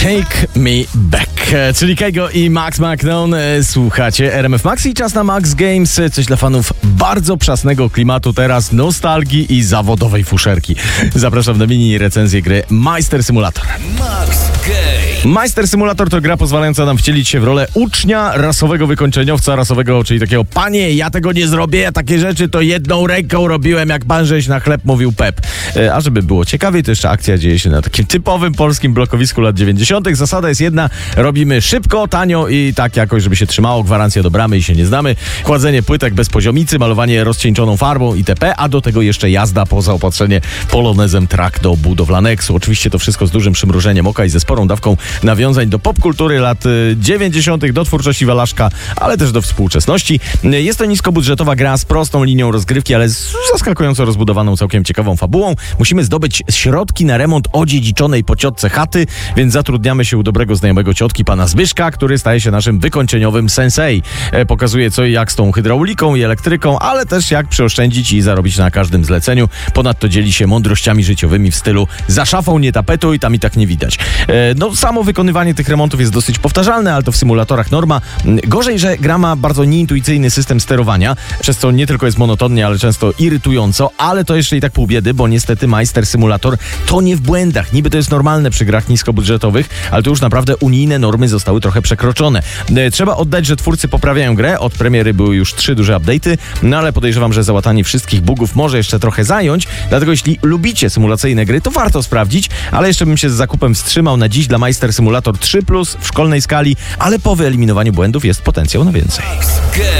Take Me Back, czyli Keigo i Max McNone. Słuchacie RMF Max i czas na Max Games. Coś dla fanów bardzo przasnego klimatu teraz, nostalgii i zawodowej fuszerki. Zapraszam na mini recenzję gry Meister Simulator. Max Games. Meister Simulator to gra pozwalająca nam wcielić się w rolę ucznia, rasowego wykończeniowca, rasowego, czyli takiego: panie, ja tego nie zrobię, ja takie rzeczy to jedną ręką robiłem, jak pan żeś na chleb mówił Pep. A żeby było ciekawiej, to jeszcze akcja dzieje się na takim typowym polskim blokowisku lat 90. Zasada jest jedna: robimy szybko, tanio i tak jakoś, żeby się trzymało, gwarancja do bramy i się nie znamy. Kładzenie płytek bez poziomicy, malowanie rozcieńczoną farbą itp., a do tego jeszcze jazda po zaopatrzenie polonezem track do budowlaneksu. Oczywiście to wszystko z dużym przymrużeniem oka i ze sporą dawką nawiązań do popkultury lat 90., do twórczości Walaszka, ale też do współczesności. Jest to niskobudżetowa gra z prostą linią rozgrywki, ale z zaskakująco rozbudowaną, całkiem ciekawą fabułą. Musimy zdobyć środki na remont odziedziczonej po ciotce chaty, więc zatrudniamy się u dobrego znajomego ciotki, pana Zbyszka, który staje się naszym wykończeniowym sensei. Pokazuje co i jak z tą hydrauliką i elektryką, ale też jak przeoszczędzić i zarobić na każdym zleceniu. Ponadto dzieli się mądrościami życiowymi w stylu: za szafą nie tapetuj, tam i tak nie widać. Samo wykonywanie tych remontów jest dosyć powtarzalne, ale to w symulatorach norma. Gorzej, że gra ma bardzo nieintuicyjny system sterowania, przez co nie tylko jest monotonnie, ale często irytująco, ale to jeszcze i tak pół biedy, bo niestety Meister Simulator to nie w błędach. Niby to jest normalne przy grach niskobudżetowych, ale to już naprawdę unijne normy zostały trochę przekroczone. Trzeba oddać, że twórcy poprawiają grę. Od premiery były już 3 duże update'y, ale podejrzewam, że załatanie wszystkich bugów może jeszcze trochę zająć, dlatego jeśli lubicie symulacyjne gry, to warto sprawdzić, ale jeszcze bym się z zakupem wstrzymał na dziś dla Meister Simulator 3+ w szkolnej skali, ale po wyeliminowaniu błędów jest potencjał na więcej. Max Games.